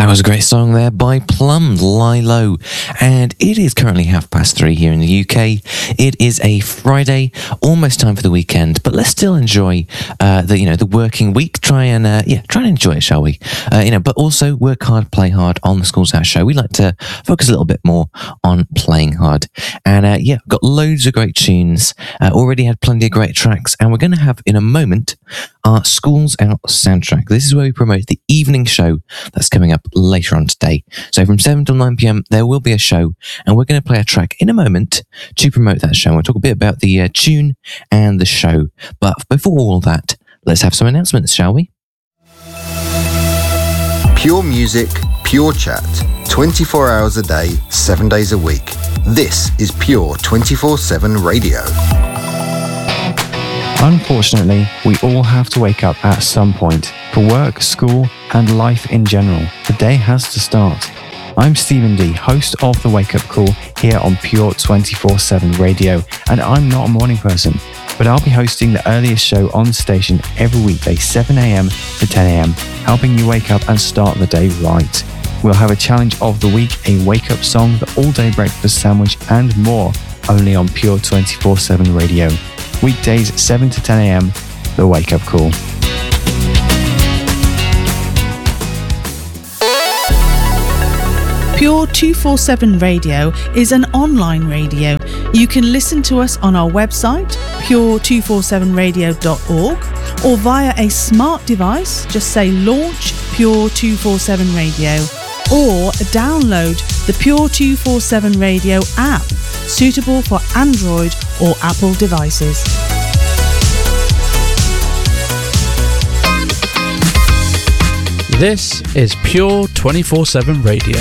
That was a great song there by Plum, Lie Low. And it is currently 3:30 here in the UK. It is a Friday, almost time for the weekend, but let's still enjoy the working week. Try and enjoy it, shall we? But also work hard, play hard on the Schools Out show. We like to focus a little bit more on playing hard. And got loads of great tunes. Already had plenty of great tracks, and we're going to have in a moment our Schools Out soundtrack. This is where we promote the evening show that's coming up later on today. So from 7 till 9 p.m. there will be a show, and we're going to play a track in a moment to promote that show. We'll talk a bit about the tune and the show. But before all that, let's have some announcements, shall we? Pure music, pure chat, 24 hours a day, 7 days a week. This is Pure 24/7 Radio. Unfortunately, we all have to wake up at some point. For work, school, and life in general, the day has to start. I'm Stephen D, host of The Wake Up Call here on Pure 24/7 Radio, and I'm not a morning person, but I'll be hosting the earliest show on the station every weekday, 7 a.m. to 10 a.m, helping you wake up and start the day right. We'll have a challenge of the week, a wake-up song, the all-day breakfast sandwich, and more, only on Pure 24/7 Radio. Weekdays 7 to 10 a.m, The Wake Up Call. Pure 247 Radio is an online radio. You can listen to us on our website, pure247radio.org, or via a smart device. Just say launch Pure 247 Radio, or download the Pure 247 Radio app, suitable for Android or Apple devices. This is Pure 24/7 Radio.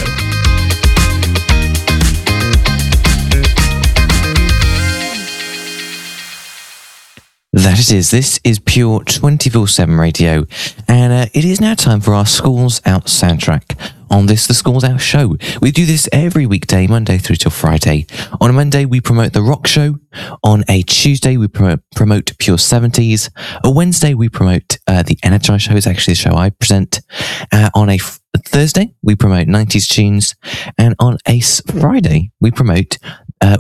That it is. This is Pure 24/7 Radio, and it is now time for our Schools Out soundtrack on the Schools Out show. We do this every weekday, Monday through till Friday. On a Monday, we promote the rock show. On a Tuesday, we promote Pure 70s. A Wednesday, we promote the Energize show. It's actually the show I present. On a Thursday, we promote 90s tunes, and on a Friday, we promote the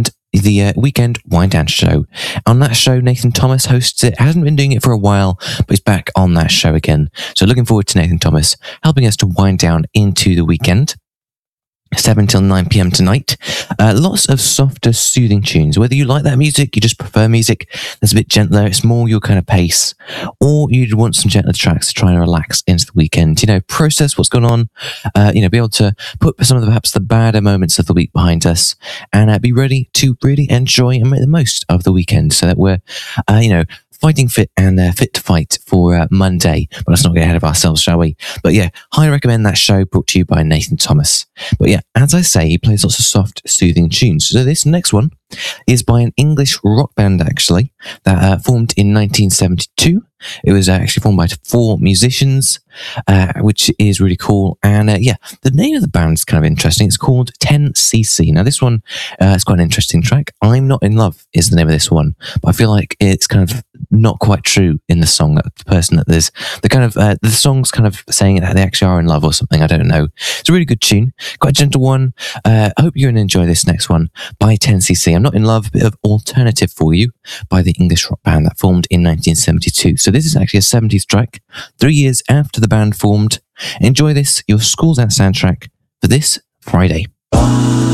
Weekend Wind Down show. On that show, Nathan Thomas hosts it. Hasn't been doing it for a while, but he's back on that show again. So looking forward to Nathan Thomas helping us to wind down into the weekend. 7 till 9 p.m. tonight. Lots of softer, soothing tunes. Whether you like that music, you just prefer music that's a bit gentler, it's more your kind of pace, or you'd want some gentler tracks to try and relax into the weekend. Process what's going on, be able to put some of perhaps the badder moments of the week behind us, and be ready to really enjoy and make the most of the weekend so that we're, fighting fit and fit to fight for Monday. But let's not get ahead of ourselves, shall we? But highly recommend that show, brought to you by Nathan Thomas. But as I say, he plays lots of soft, soothing tunes. So this next one is by an English rock band, actually, that formed in 1972. It was actually formed by 4 musicians, which is really cool. And the name of the band is kind of interesting. It's called 10cc. Now, this one is quite an interesting track. I'm Not in Love is the name of this one, but I feel like it's kind of not quite true in the song. That the person that there's the kind of the song's kind of saying that they actually are in love or something. I don't know. It's a really good tune, quite a gentle one. I hope you're going to enjoy this next one by 10cc. I'm Not in Love, a bit of alternative for you by the English rock band that formed in 1972. So this is actually a 70s track, 3 years after the band formed. Enjoy this, your Schools Out soundtrack for this Friday.